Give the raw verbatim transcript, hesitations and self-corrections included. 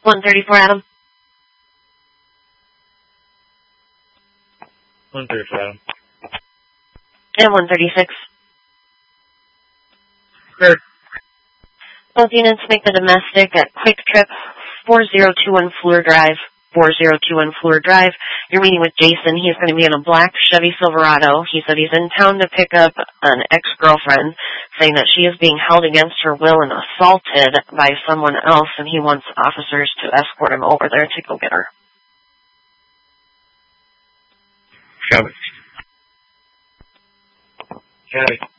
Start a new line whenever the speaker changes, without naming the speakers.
one thirty-four, Adam.
one thirty-four, Adam.
And one thirty-six.
Sure.
Both units make the domestic at Quick Trip, four zero two one Fleur Drive. four zero two one Fleur Drive. You're meeting with Jason. He's going to be in a black Chevy Silverado. He said he's in town to pick up an ex-girlfriend, saying that she is being held against her will and assaulted by someone else, and he wants officers to escort him over there to go get her.
Copy. Copy.